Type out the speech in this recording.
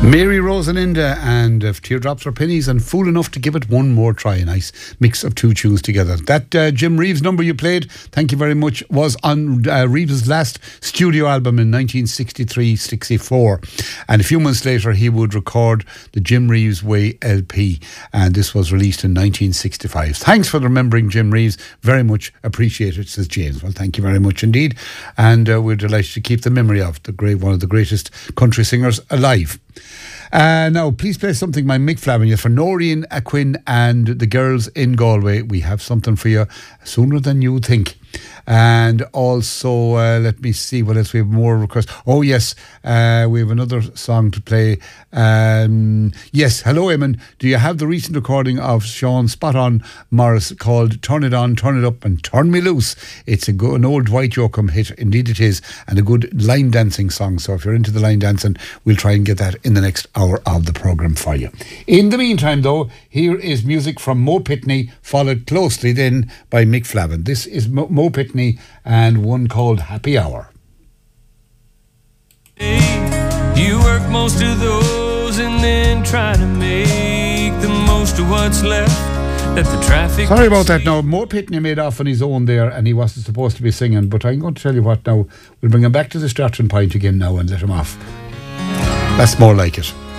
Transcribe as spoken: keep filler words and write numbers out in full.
Mary Rosalinda and If Teardrops Are Pennies and Fool Enough to Give It One More Try. A nice mix of two tunes together. That uh, Jim Reeves number you played, thank you very much, was on uh, Reeves' last studio album in nineteen sixty-three sixty-four. And a few months later he would record the Jim Reeves Way L P, and this was released in nineteen sixty-five. Thanks for remembering Jim Reeves. Very much appreciated, says James. Well, thank you very much indeed. And uh, we're delighted to keep the memory of the great, one of the greatest country singers alive. Uh, now, please play something by Mick Flavin for Noreen, Aquin and the girls in Galway. We have something for you sooner than you think. And also, uh, let me see what else we have more requests. Oh, yes, uh, we have another song to play. Um, yes, hello, Eamon. Do you have the recent recording of Sean Spot On Morris called Turn It On, Turn It Up and Turn Me Loose? It's a good, an old Dwight Yoakam hit, indeed it is, and a good line dancing song. So if you're into the line dancing, we'll try and get that in the next hour of the programme for you. In the meantime, though, here is music from Mo Pitney, followed closely then by Mick Flavin. This is Mo, Mo Pitney and one called Happy Hour. You work most of those and then try to make the most of what's left. That the traffic. Sorry about that now. Mo Pitney made off on his own there and he wasn't supposed to be singing, but I'm going to tell you what now. We'll bring him back to the starting point again now and let him off. That's more like it.